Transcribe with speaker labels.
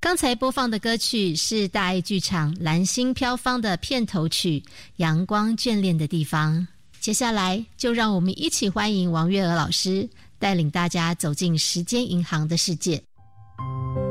Speaker 1: 刚才播放的歌曲是大爱剧场蓝星飘芳的片头曲《阳光眷恋的地方》。接下来就让我们一起欢迎王月娥老师，带领大家走进时间银行的世界。